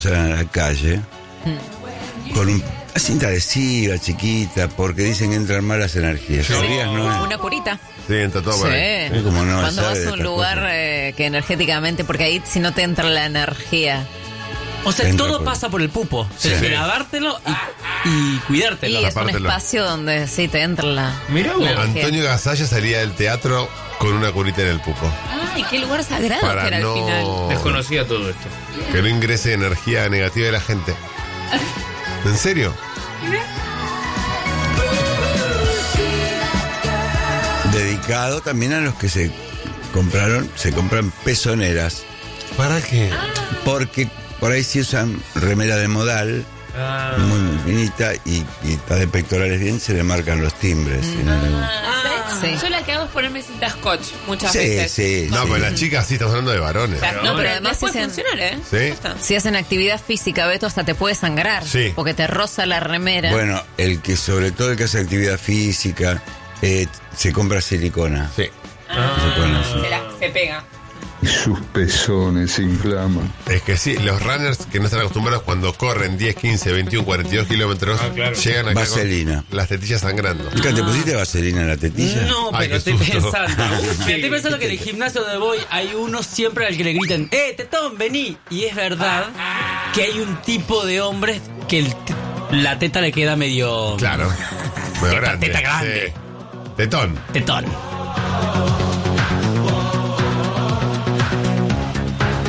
a la calle con una cinta adhesiva chiquita porque dicen que entran malas energías. Sí. ¿No? Una curita. Sí, entra todo por ahí. Sí. Como no Cuando sabe vas de a un estas lugar cosas. que energéticamente, porque ahí si no te entra la energía. O sea, Entra todo por- pasa por el pupo. Sí. Tienes que lavártelo y cuidártelo. Y es un apártelo. espacio donde sí te entra la. Mirá vos. la energía. Antonio Gasalla salía del teatro con una curita en el pupo. Ay, qué lugar sagrado Para que era no- al final. Desconocía todo esto. Que no ingrese energía negativa de la gente. ¿En serio? Dedicado también a los que se compran pezoneras. ¿Para qué? Porque por ahí sí usan remera de modal, muy finita, y está de pectorales bien, se le marcan los timbres. Sí. Yo la que hago es ponerme cinta scotch muchas Sí, veces. sí. No, sí. pero las chicas sí, estamos hablando de varones. No, pero además puede si hacen- funcionar, ¿eh? ¿Sí? Si hacen actividad física, Beto, hasta te puede sangrar. Sí. Porque te roza la remera. Bueno, sobre todo el que hace actividad física, se compra silicona. Sí. Se pone así. Se pega. Sus pezones se inflaman. Es que sí, los runners que no están acostumbrados cuando corren 10, 15, 21, 42 kilómetros, claro. llegan acá Vaselina. con las tetillas sangrando. Mica, ¿te pusiste vaselina en la tetilla? No, Ay, pero qué estoy susto. pensando. Mira, estoy pensando que en el gimnasio donde voy hay uno siempre al que le gritan, tetón, vení. Y es verdad que hay un tipo de hombres que la teta le queda medio Claro. Muy Teta- grande. teta grande. Sí. Tetón. tetón.